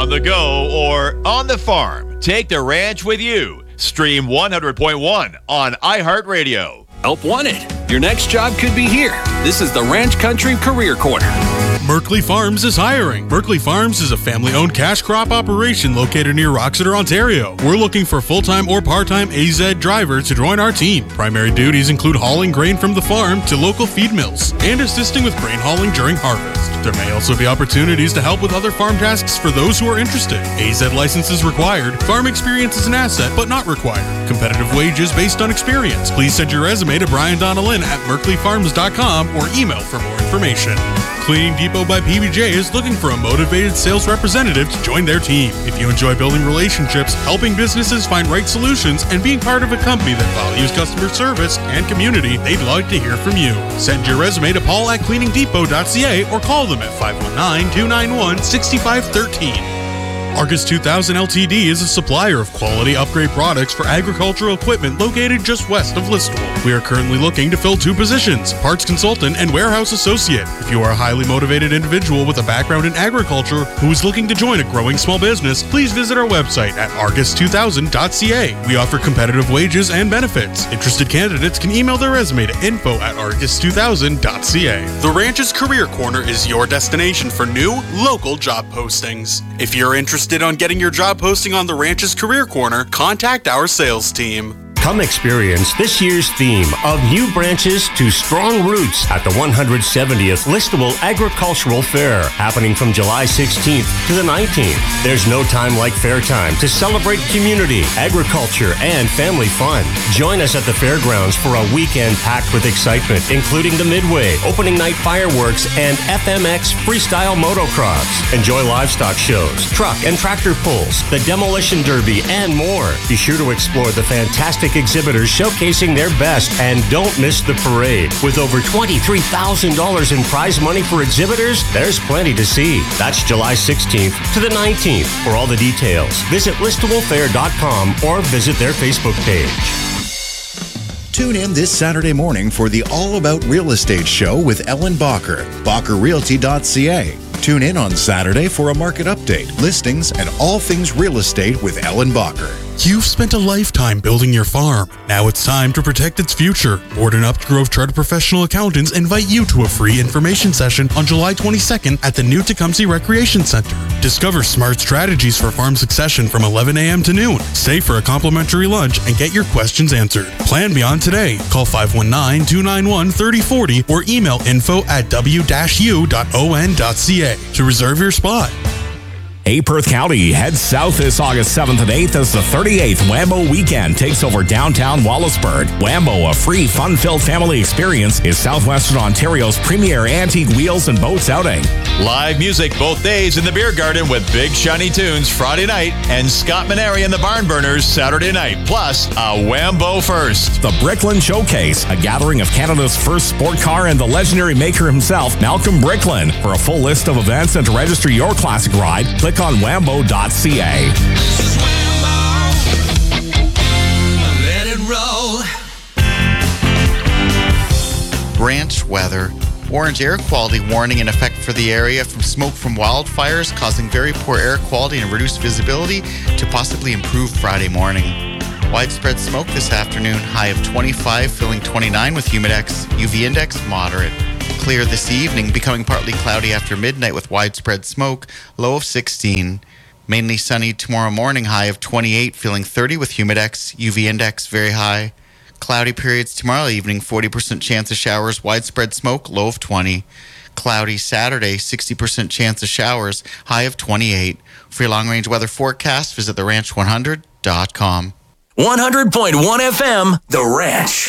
on the go or on the farm. Take the ranch with you. Stream 100.1 on iHeartRadio. Help wanted. Your next job could be here. This is the Ranch Country Career Corner. Merkley Farms is hiring. Merkley Farms is a family-owned cash crop operation located near Roxeter, Ontario. We're looking for full-time or part-time AZ drivers to join our team. Primary duties include hauling grain from the farm to local feed mills and assisting with grain hauling during harvest. There may also be opportunities to help with other farm tasks for those who are interested. AZ license is required. Farm experience is an asset, but not required. Competitive wages based on experience. Please send your resume to Brian Donnellan at merkleyfarms.com or email for more information. Cleaning Depot by PBJ is looking for a motivated sales representative to join their team. If you enjoy building relationships, helping businesses find right solutions, and being part of a company that values customer service and community, they'd like to hear from you. Send your resume to paul@cleaningdepot.ca or call them at 519-291-6513. Argus 2000 Ltd. is a supplier of quality upgrade products for agricultural equipment located just west of Listowel. We are currently looking to fill 2 positions, parts consultant and warehouse associate. If you are a highly motivated individual with a background in agriculture who is looking to join a growing small business, please visit our website at argus2000.ca. We offer competitive wages and benefits. Interested candidates can email their resume to info@argus2000.ca. The Ranch's Career Corner is your destination for new, local job postings. If you're interested on getting your job posting on the Ranch's Career Corner, contact our sales team. Come experience this year's theme of New Branches to Strong Roots at the 170th Listowel Agricultural Fair, happening from July 16th to the 19th. There's no time like fair time to celebrate community, agriculture, and family fun. Join us at the fairgrounds for a weekend packed with excitement, including the Midway, opening night fireworks, and FMX freestyle motocross. Enjoy livestock shows, truck and tractor pulls, the demolition derby, and more. Be sure to explore the fantastic exhibitors showcasing their best, and don't miss the parade. With over $23,000 in prize money for exhibitors, there's plenty to see. That's July 16th to the 19th. For all the details, visit listowelfair.com or visit their Facebook page. Tune in this Saturday morning for the All About Real Estate show with Ellen Bacher, BacherRealty.ca. Tune in on Saturday for a market update, listings, and all things real estate with Ellen Bacher. You've spent a lifetime building your farm. Now it's time to protect its future. Borden Upgrove Chartered Professional Accountants invite you to a free information session on July 22nd at the new Tecumseh Recreation Center. Discover smart strategies for farm succession from 11 a.m. to noon. Stay for a complimentary lunch and get your questions answered. Plan beyond today. Call 519-291-3040 or email info@w-u.on.ca to reserve your spot. Hey, Perth County, head south this August 7th and 8th as the 38th Wambo Weekend takes over downtown Wallaceburg. Wambo, a free, fun-filled family experience, is Southwestern Ontario's premier antique wheels and boats outing. Live music both days in the Beer Garden with Big Shiny Tunes Friday night and Scott Maneri and the Barnburners Saturday night, plus a Wambo first. The Bricklin Showcase, a gathering of Canada's first sport car and the legendary maker himself, Malcolm Bricklin. For a full list of events and to register your classic ride, click on wambo.ca. This is Wambo. Let it roll. Branch weather. Orange air quality warning in effect for the area from smoke from wildfires causing very poor air quality and reduced visibility to possibly improve Friday morning. Widespread smoke this afternoon, high of 25, feeling 29 with humidex, UV index moderate. Clear this evening, becoming partly cloudy after midnight with widespread smoke, low of 16. Mainly sunny tomorrow morning, high of 28, feeling 30 with humidex, UV index very high. Cloudy periods tomorrow evening, 40% chance of showers, widespread smoke, low of 20. Cloudy Saturday, 60% chance of showers, high of 28. For your long-range weather forecast, visit theranch100.com. 100.1 FM, The Ranch.